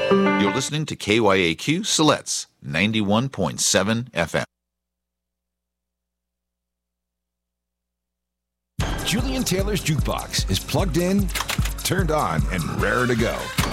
You're listening to KYAQ Siletz 91.7 FM. Julian Taylor's Jukebox is plugged in, turned on, and raring to go.